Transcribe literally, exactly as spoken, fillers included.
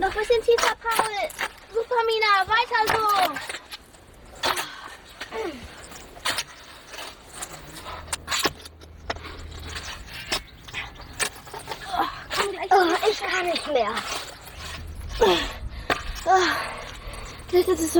Noch ein bisschen tiefer, Paul. Super, Mina. Weiter so. Oh, komm gleich. Oh, ich kann nicht mehr. Oh, das ist so